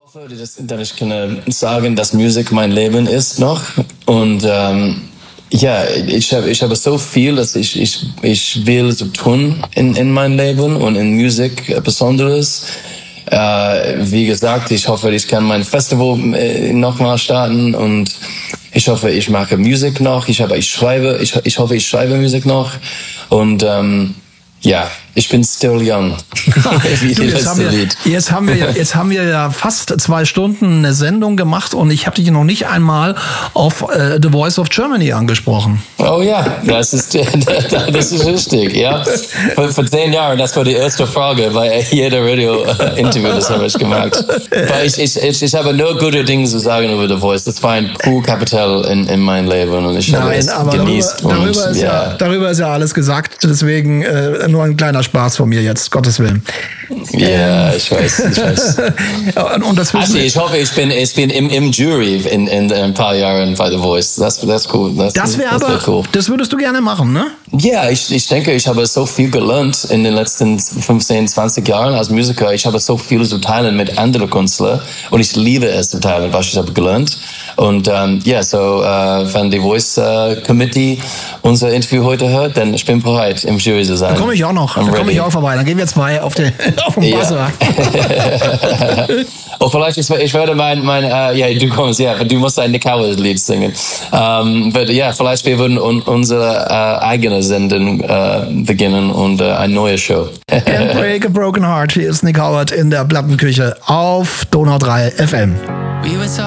Dass ich kann sagen, dass Musik mein Leben ist noch. Und ja, ich habe so viel, dass ich will so tun in meinem Leben und in Musik Besonderes. Wie gesagt, ich hoffe, ich kann mein Festival nochmal starten und ich hoffe, ich mache Musik noch. Ich hoffe, ich schreibe Musik noch und ja, ich bin still young. Jetzt haben wir ja fast 2 Stunden eine Sendung gemacht und ich habe dich noch nicht einmal auf The Voice of Germany angesprochen. Oh ja, das ist richtig. Ja, vor 10 Jahren, das war die erste Frage bei jeder Radio-Interview, das habe ich gemacht. Weil ich habe nur gute Dinge zu sagen über The Voice. Das war ein Kapital in meinem Leben und ich habe es genießt. Darüber ist ja alles gesagt, deswegen nur ein kleiner Spaß von mir jetzt, Gottes Willen. Ja, ich weiß. Und das also ich hoffe, ich bin im Jury in ein paar Jahren bei The Voice. Das cool. Das wäre cool. Das würdest du gerne machen, ne? Ja, ich denke, ich habe so viel gelernt in den letzten 15, 20 Jahren als Musiker. Ich habe so viel zu teilen mit anderen Künstlern und ich liebe es zu teilen, was ich habe gelernt. Und wenn die Voice Committee unser Interview heute hört, dann ich bin bereit, im Jury zu sein. Dann komme ich auch noch. Dann komme ich auch vorbei. Dann gehen wir 2 auf dem Buzzer. Oh, vielleicht ich werde du kommst, ja, du musst ein Nick Howard Lied singen. Vielleicht wir würden unsere eigene Sendung beginnen und eine neue Show. Can't Break a Broken Heart. Hier ist Nick Howard in der Plattenküche auf Donau 3 FM.